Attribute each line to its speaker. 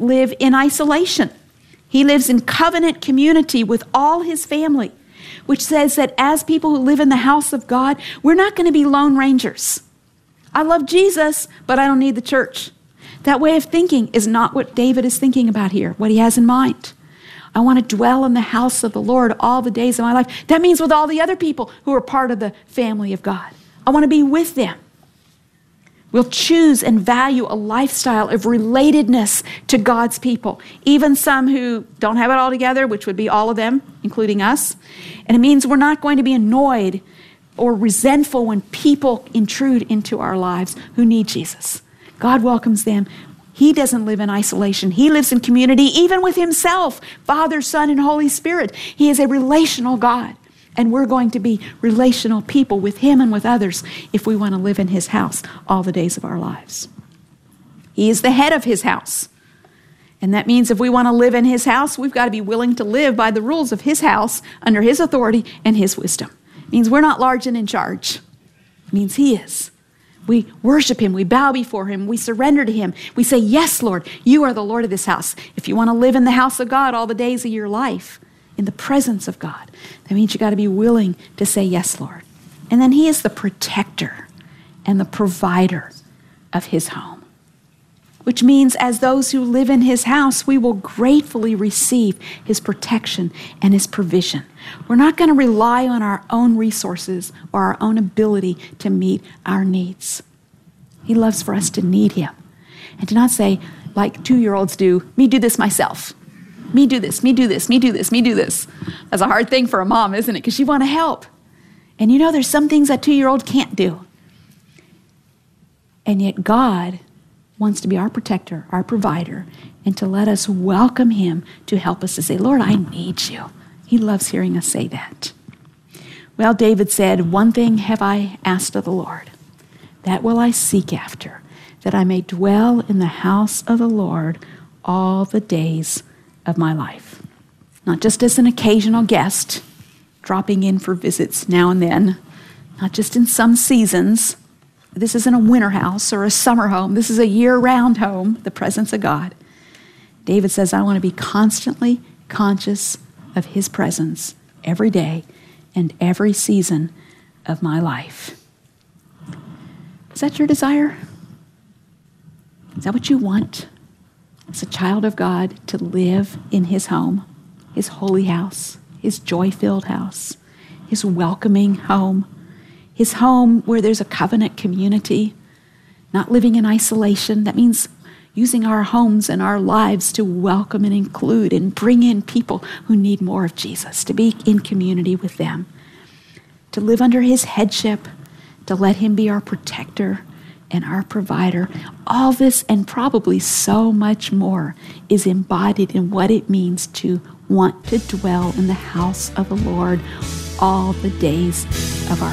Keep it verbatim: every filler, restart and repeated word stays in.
Speaker 1: live in isolation. He lives in covenant community with all his family, which says that as people who live in the house of God, we're not going to be lone rangers. I love Jesus, but I don't need the church. That way of thinking is not what David is thinking about here, what he has in mind. I want to dwell in the house of the Lord all the days of my life. That means with all the other people who are part of the family of God. I want to be with them. We'll choose and value a lifestyle of relatedness to God's people, even some who don't have it all together, which would be all of them, including us. And it means we're not going to be annoyed or resentful when people intrude into our lives who need Jesus. God welcomes them. He doesn't live in isolation. He lives in community, even with himself, Father, Son, and Holy Spirit. He is a relational God. And we're going to be relational people with him and with others if we want to live in his house all the days of our lives. He is the head of his house. And that means if we want to live in his house, we've got to be willing to live by the rules of his house, under his authority and his wisdom. It means we're not large and in charge. It means he is. We worship him. We bow before him. We surrender to him. We say, yes, Lord, you are the Lord of this house. If you want to live in the house of God all the days of your life, in the presence of God, that means you got to be willing to say, yes, Lord. And then he is the protector and the provider of his home, which means as those who live in his house, we will gratefully receive his protection and his provision. We're not going to rely on our own resources or our own ability to meet our needs. He loves for us to need him and to not say, like two-year-olds do, me do this myself. Me do this, me do this, me do this, me do this. That's a hard thing for a mom, isn't it? Because you want to help. And you know, there's some things that two-year-old can't do. And yet God wants to be our protector, our provider, and to let us welcome him to help us to say, Lord, I need you. He loves hearing us say that. Well, David said, one thing have I asked of the Lord, that will I seek after, that I may dwell in the house of the Lord all the days of my life. Not just as an occasional guest, dropping in for visits now and then, not just in some seasons. This isn't a winter house or a summer home. This is a year-round home, the presence of God. David says, I want to be constantly conscious of his presence every day and every season of my life. Is that your desire? Is that what you want? As a child of God, to live in his home, his holy house, his joy-filled house, his welcoming home, his home where there's a covenant community, not living in isolation. That means using our homes and our lives to welcome and include and bring in people who need more of Jesus, to be in community with them, to live under his headship, to let him be our protector and our provider. All this and probably so much more is embodied in what it means to want to dwell in the house of the Lord all the days of our